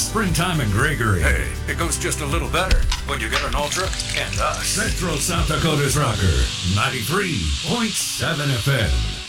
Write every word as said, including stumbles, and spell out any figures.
springtime in Gregory. Hey, it goes just a little better when you get an Ultra and us. Central South Dakota's Rocker, ninety-three point seven F M.